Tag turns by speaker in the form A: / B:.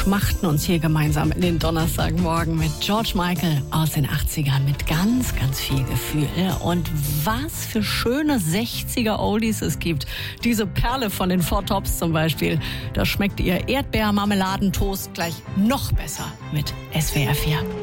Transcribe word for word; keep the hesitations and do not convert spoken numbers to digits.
A: schmachten uns hier gemeinsam in den Donnerstagmorgen mit George Michael aus den achtzigern mit ganz, ganz viel Gefühl. Und was für schöne sechziger-Oldies es gibt. Diese Perle von den Four Tops zum Beispiel. Da schmeckt ihr Erdbeer-Marmeladentoast gleich noch besser mit S W R vier.